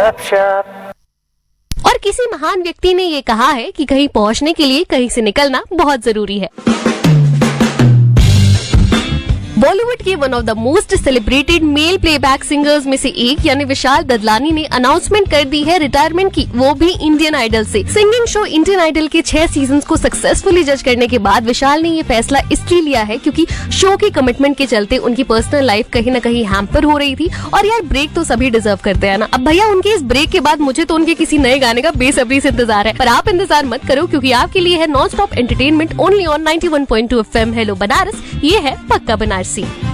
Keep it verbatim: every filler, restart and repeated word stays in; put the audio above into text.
गपशप। और किसी महान व्यक्ति ने ये कहा है कि कहीं पहुंचने के लिए कहीं से निकलना बहुत जरूरी है। बॉलीवुड के one of the most celebrated male playback singers में से एक यानी विशाल ददलानी ने अनाउंसमेंट कर दी है रिटायरमेंट की, वो भी इंडियन आइडल से। सिंगिंग शो इंडियन आइडल के छह सीजन्स को सक्सेसफुली जज करने के बाद विशाल ने ये फैसला इसलिए लिया है क्योंकि शो की कमिटमेंट के चलते उनकी पर्सनल लाइफ कहीं न कहीं हैम्पर हो रही थी। और यार ब्रेक तो सभी डिजर्व करते हैं ना। अब भैया उनके इस ब्रेक के बाद मुझे तो उनके किसी नए गाने का बेसब्री से इंतजार है, पर आप इंतजार मत करो क्योंकि आपके लिए है non stop entertainment only on ninety one point two F M. Hello Banaras, ये है पक्का बनारसी।